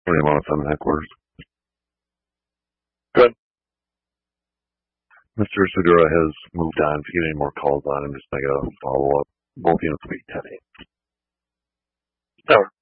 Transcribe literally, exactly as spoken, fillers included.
Morning, Mama Summon Headquarters. Good. Mister Segura has moved on. If you get any more calls on him, just make a follow-up. Both units will be ten eight. Tower.